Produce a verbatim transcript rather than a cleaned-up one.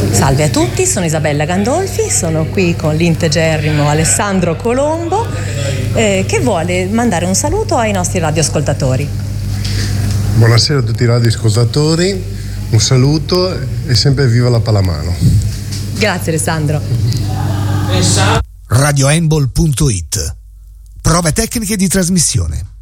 Salve a tutti, sono Isabella Gandolfi, sono qui con l'integerrimo Alessandro Colombo eh, che vuole mandare un saluto ai nostri radioascoltatori. Buonasera a tutti i radioascoltatori, un saluto e sempre viva la pallamano. Grazie Alessandro. radio handball punto it. Prove tecniche di trasmissione.